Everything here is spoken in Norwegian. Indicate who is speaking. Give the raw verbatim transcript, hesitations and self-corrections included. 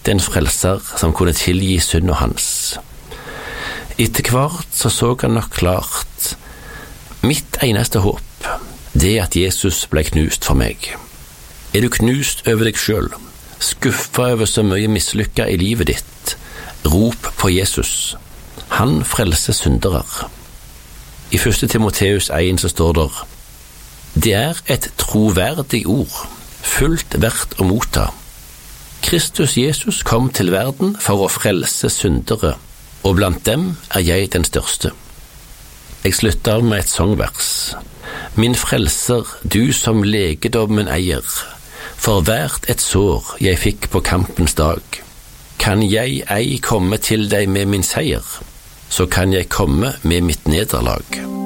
Speaker 1: trengte en frelser som kunne tilgi synden hans. Etter hvert så så han nok klart, mitt eneste håp, det er at Jesus ble knust for meg. Er du knust over deg selv, skuffa over så mye mislykka i livet ditt, rop på Jesus. Han frelser syndere. I første Timoteus en så står der, det er et troverdig ord, fullt verdt å motta. Kristus Jesus kom til verden for å frelse syndere, og blant dem er jeg den største. Jeg slutter av med et sangvers. Min frelser, du som legedommen eier, for hvert et sår jeg fikk på kampens dag. Kan jeg ei komme til deg med min seier, så kan jeg komme med mitt nederlag.